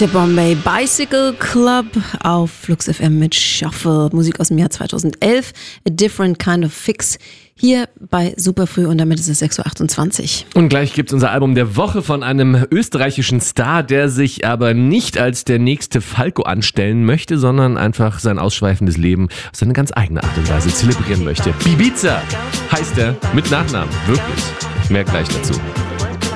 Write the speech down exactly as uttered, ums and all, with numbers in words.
Der Bombay Bicycle Club auf Flux F M mit Shuffle, Musik aus dem Jahr zweitausendelf, A Different Kind of Fix, hier bei Superfrüh und damit ist es sechs Uhr achtundzwanzig. Und gleich gibt's unser Album der Woche von einem österreichischen Star, der sich aber nicht als der nächste Falco anstellen möchte, sondern einfach sein ausschweifendes Leben auf seine ganz eigene Art und Weise zelebrieren möchte. Bibiza heißt er, mit Nachnamen, wirklich. Mehr gleich dazu.